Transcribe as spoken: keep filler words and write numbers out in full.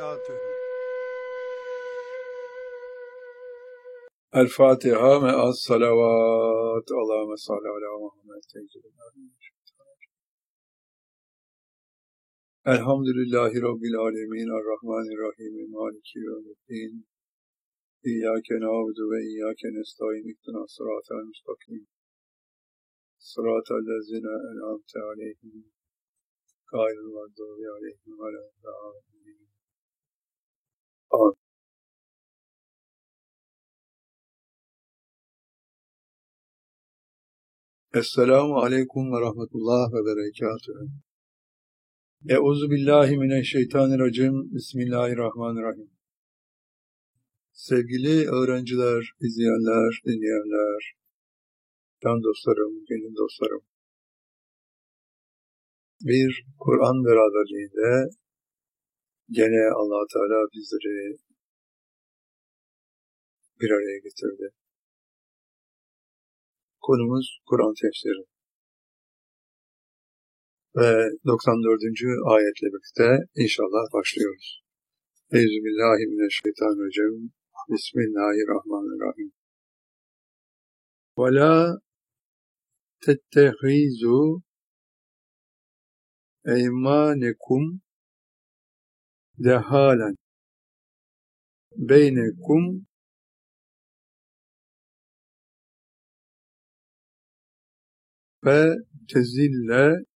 وبركاته. الفاتحة مع الصلوات. اللهم صل على محمد سيدنا. الحمد لله رب العالمين الرحمن الرحيم مالك يوم الدين إياك نعبد وإياك نستعين اهدنا الصراط المستقيم صراط الذين أنعمت عليهم غير المغضوب عليهم ولا الضالين. آمين. Esselamu Aleyküm ve Rahmetullah ve Berekatühü. Euzu billahi mineşşeytanirracim. Bismillahirrahmanirrahim. Sevgili öğrenciler, izleyenler, dinleyenler, can dostlarım, gönül dostlarım. Bir Kur'an beraberliğinde gene Allah Teala bizleri bir araya getirdi. Konumuz Kur'an tefsiri. Ve doksan dördüncü ayetle birlikte inşallah başlıyoruz. Euzubillahimineşşeytanirracim. Bismillahirrahmanirrahim. وَلَا تَتَّخِذُوا اَيْمَانَكُمْ دَخَالًا بَيْنَكُمْ فَتَزِلَّ